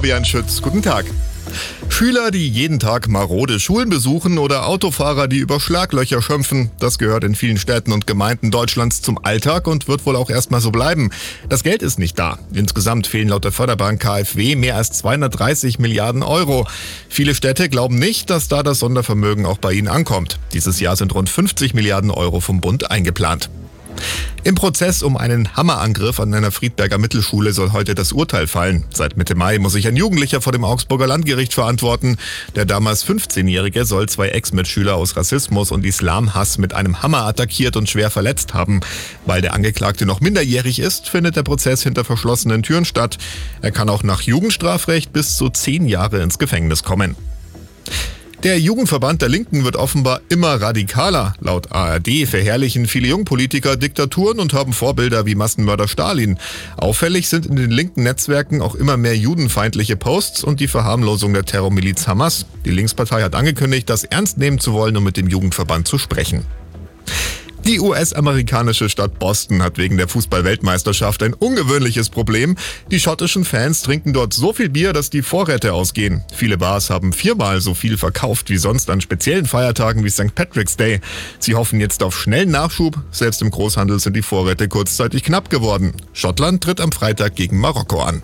Fabian Schütz. Guten Tag. Schüler, die jeden Tag marode Schulen besuchen oder Autofahrer, die über Schlaglöcher schimpfen, das gehört in vielen Städten und Gemeinden Deutschlands zum Alltag und wird wohl auch erstmal so bleiben. Das Geld ist nicht da. Insgesamt fehlen laut der Förderbank KfW mehr als 230 Milliarden Euro. Viele Städte glauben nicht, dass da das Sondervermögen auch bei ihnen ankommt. Dieses Jahr sind rund 50 Milliarden Euro vom Bund eingeplant. Im Prozess um einen Hammerangriff an einer Friedberger Mittelschule soll heute das Urteil fallen. Seit Mitte Mai muss sich ein Jugendlicher vor dem Augsburger Landgericht verantworten. Der damals 15-Jährige soll 2 Ex-Mitschüler aus Rassismus und Islamhass mit einem Hammer attackiert und schwer verletzt haben. Weil der Angeklagte noch minderjährig ist, findet der Prozess hinter verschlossenen Türen statt. Er kann auch nach Jugendstrafrecht bis zu 10 Jahre ins Gefängnis kommen. Der Jugendverband der Linken wird offenbar immer radikaler. Laut ARD verherrlichen viele Jungpolitiker Diktaturen und haben Vorbilder wie Massenmörder Stalin. Auffällig sind in den linken Netzwerken auch immer mehr judenfeindliche Posts und die Verharmlosung der Terrormiliz Hamas. Die Linkspartei hat angekündigt, das ernst nehmen zu wollen, um mit dem Jugendverband zu sprechen. Die US-amerikanische Stadt Boston hat wegen der Fußball-Weltmeisterschaft ein ungewöhnliches Problem. Die schottischen Fans trinken dort so viel Bier, dass die Vorräte ausgehen. Viele Bars haben 4-mal so viel verkauft wie sonst an speziellen Feiertagen wie St. Patrick's Day. Sie hoffen jetzt auf schnellen Nachschub. Selbst im Großhandel sind die Vorräte kurzzeitig knapp geworden. Schottland tritt am Freitag gegen Marokko an.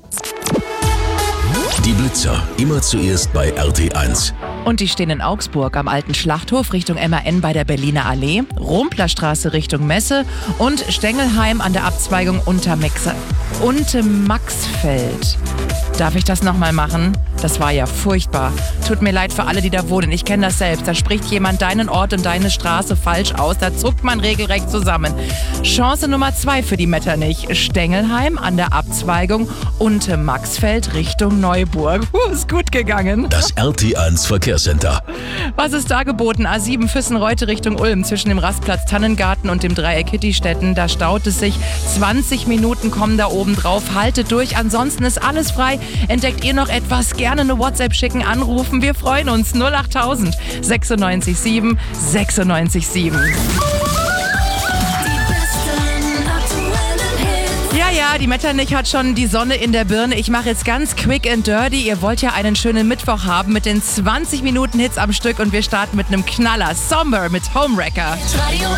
Die Blitzer, immer zuerst bei RT1. Und die stehen in Augsburg am alten Schlachthof Richtung MAN bei der Berliner Allee, Rumplerstraße Richtung Messe und Stengelheim an der Abzweigung Untermaxfeld. Darf ich das nochmal machen? Das war ja furchtbar. Tut mir leid für alle, die da wohnen. Ich kenne das selbst. Da spricht jemand deinen Ort und deine Straße falsch aus. Da zuckt man regelrecht zusammen. Chance Nummer 2 für die Metternich. Stengelheim an der Abzweigung Untermaxfeld Richtung Neuburg. Ist gut gegangen. Das RT1 Verkehrscenter. Was ist da geboten? A7 Füssen-Reute Richtung Ulm zwischen dem Rastplatz Tannengarten und dem Dreieck Hittistetten. Da staut es sich. 20 Minuten kommen da oben drauf. Haltet durch. Ansonsten ist alles frei. Entdeckt ihr noch etwas? Gerne eine WhatsApp schicken, anrufen. Wir freuen uns. 08000 96 7 96 7. Ja, die Metternich hat schon die Sonne in der Birne. Ich mache jetzt ganz quick and dirty. Ihr wollt ja einen schönen Mittwoch haben mit den 20 Minuten Hits am Stück und wir starten mit einem Knaller. Somber mit Homewrecker. Radio